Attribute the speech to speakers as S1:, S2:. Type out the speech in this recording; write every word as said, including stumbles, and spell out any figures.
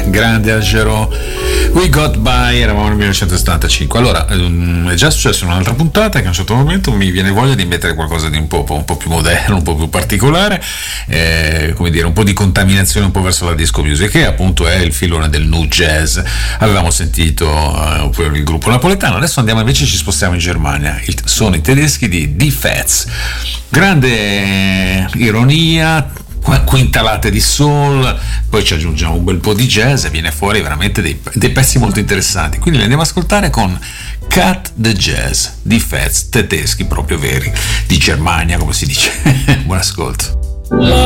S1: grande Algerò. We Got By, eravamo nel millenovecentosettantacinque. Allora, è già successo in un'altra puntata che a un certo momento mi viene voglia di mettere qualcosa di un po', un po' più moderno, un po' più particolare, eh, come dire, un po' di contaminazione un po' verso la disco music, che appunto è il filone del nu jazz. Avevamo sentito eh, il gruppo napoletano, adesso andiamo invece, ci spostiamo in Germania. Il, sono i tedeschi di Die Fats. Grande ironia, quintalate di soul, poi ci aggiungiamo un bel po' di jazz e viene fuori veramente dei, dei pezzi molto interessanti. Quindi li andiamo ad ascoltare con Cut the Jazz di Fats, tedeschi proprio veri, di Germania come si dice. Buon ascolto.